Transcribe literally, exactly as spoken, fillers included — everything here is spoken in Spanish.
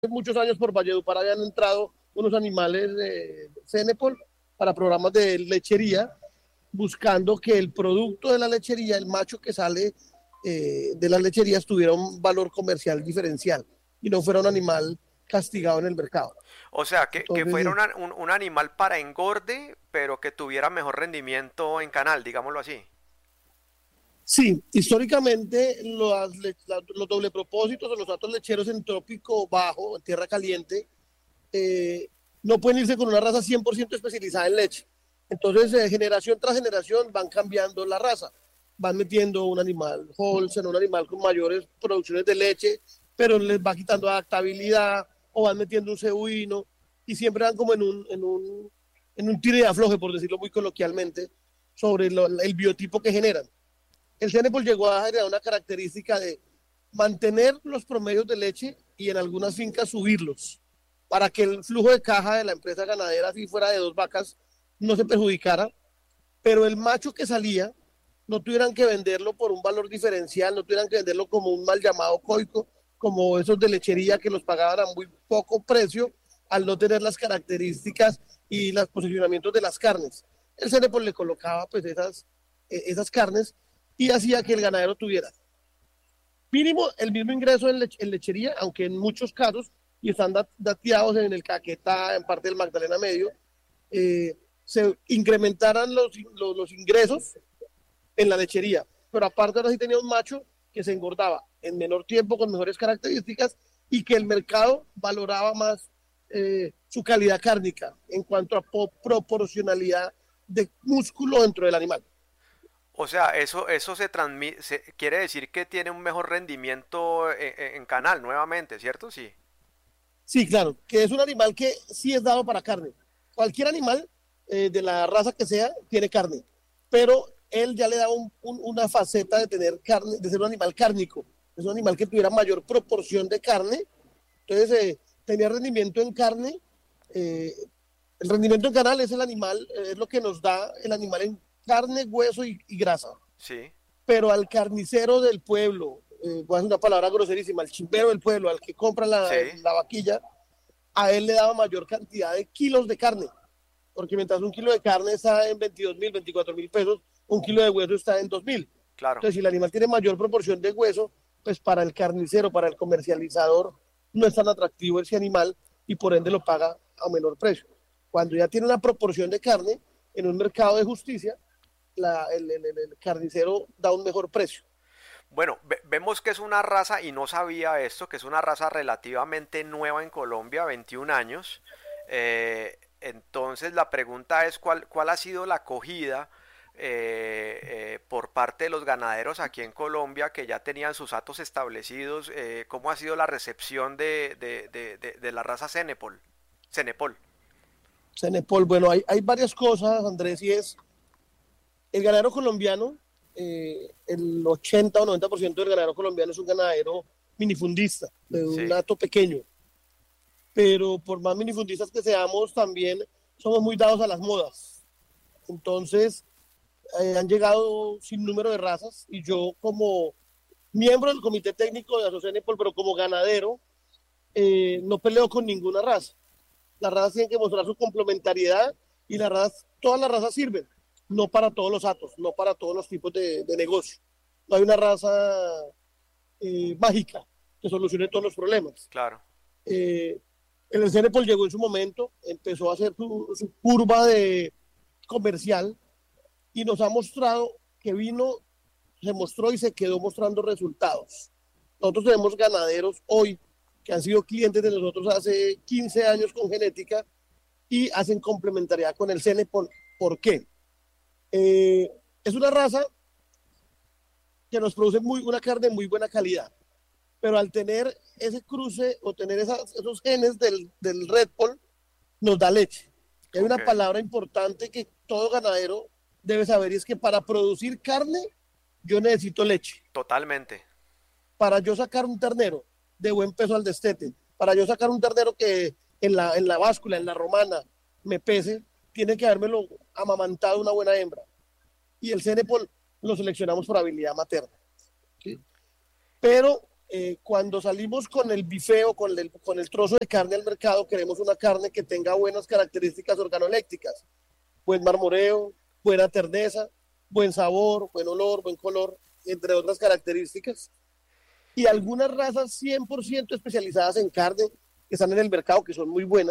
muchos años por Valledupar habían entrado unos animales de Cenepol para programas de lechería, buscando que el producto de la lechería, el macho que sale eh, de las lecherías, tuviera un valor comercial diferencial y no fuera un animal castigado en el mercado. O sea, que, que fuera Entonces, una- un, un animal para engorde, pero que tuviera mejor rendimiento en canal, digámoslo así. sí, históricamente los, los doble propósitos o los atos lecheros en trópico bajo, en tierra caliente, eh, no pueden irse con una raza cien por ciento especializada en leche. Entonces, eh, generación tras generación van cambiando la raza. Van metiendo un animal Holstein, un animal con mayores producciones de leche, pero les va quitando adaptabilidad, o van metiendo un cebuino, y siempre van como en un, en un, en un tire de afloje, por decirlo muy coloquialmente, sobre lo, el biotipo que generan. El Cenepol llegó a generar una característica de mantener los promedios de leche y en algunas fincas subirlos para que el flujo de caja de la empresa ganadera, si fuera de dos vacas, no se perjudicara, pero el macho que salía no tuvieran que venderlo por un valor diferencial, no tuvieran que venderlo como un mal llamado coico, como esos de lechería que los pagaban a muy poco precio al no tener las características y los posicionamientos de las carnes. El Cenepol le colocaba pues esas, eh, esas carnes y hacía que el ganadero tuviera mínimo el mismo ingreso en, lech en lechería, aunque en muchos casos, y están dat dateados en el Caquetá, en parte del Magdalena Medio, eh, se incrementaran los, los, los, ingresos en la lechería. Pero aparte ahora sí tenía un macho que se engordaba en menor tiempo, con mejores características, y que el mercado valoraba más eh, su calidad cárnica en cuanto a proporcionalidad de músculo dentro del animal. O sea, eso, eso se transmite, se, quiere decir que tiene un mejor rendimiento en, en- en canal nuevamente, ¿cierto? Sí. Sí, claro, que es un animal que sí es dado para carne. Cualquier animal, eh, de la raza que sea, tiene carne, pero él ya le da un, un, una faceta de tener carne, de ser un animal cárnico. Es un animal que tuviera mayor proporción de carne, entonces eh, tenía rendimiento en carne. eh, el rendimiento en canal es el animal, eh, es lo que nos da el animal en carne, hueso y, y grasa. Sí. Pero al carnicero del pueblo, eh, voy a hacer una palabra groserísima, al chimbero del pueblo, al que compra la, Sí. la vaquilla, a él le daba mayor cantidad de kilos de carne, porque mientras un kilo de carne está en veintidós mil, veinticuatro mil pesos, un kilo de hueso está en dos mil. Claro. Entonces, si el animal tiene mayor proporción de hueso, pues para el carnicero, para el comercializador, no es tan atractivo ese animal y por ende lo paga a menor precio. Cuando ya tiene una proporción de carne en un mercado de justicia, la, el, el, el, carnicero da un mejor precio. Bueno, ve- vemos que es una raza, y no sabía esto, que es una raza relativamente nueva en Colombia, veintiún años. Eh, entonces la pregunta es cuál, cuál ha sido la acogida eh, eh, por parte de los ganaderos aquí en Colombia que ya tenían sus hatos establecidos. Eh, ¿cómo ha sido la recepción de, de, de, de, de la raza Cenepol? Cenepol. Cenepol, bueno, hay, hay varias cosas, Andrés, y es el ganadero colombiano, eh, el ochenta o noventa por ciento del ganadero colombiano es un ganadero minifundista, de un Sí. hato pequeño. Pero por más minifundistas que seamos, también somos muy dados a las modas. Entonces, eh, han llegado sin número de razas y yo como miembro del comité técnico de Asocenepol, pero como ganadero, eh, no peleo con ninguna raza. Las razas tienen que mostrar su complementariedad y las razas, todas las razas sirven, no para todos los atos, no para todos los tipos de, de negocio. No hay una raza eh, mágica que solucione todos los problemas. Claro. Eh, el Cenepol llegó en su momento, empezó a hacer su, su curva de comercial y nos ha mostrado que vino, se mostró y se quedó mostrando resultados. Nosotros tenemos ganaderos hoy que han sido clientes de nosotros hace quince años con genética y hacen complementariedad con el Cenepol. ¿Por qué? Eh, es una raza que nos produce muy, una carne de muy buena calidad, pero al tener ese cruce o tener esas, esos genes del, del Red Bull, nos da leche. Y hay Ok. una palabra importante que todo ganadero debe saber y es que para producir carne yo necesito leche. Totalmente. Para yo sacar un ternero de buen peso al destete, para yo sacar un ternero que en la, en la báscula, en la romana, me pese, tiene que habérmelo amamantado una buena hembra. Y el Cenepol lo seleccionamos por habilidad materna. ¿Sí? Pero Eh, cuando salimos con el bifeo, con el, con el trozo de carne al mercado, queremos una carne que tenga buenas características organolépticas, buen marmoreo, buena terneza, buen sabor, buen olor, buen color, entre otras características. Y algunas razas cien por ciento especializadas en carne que están en el mercado, que son muy buenas,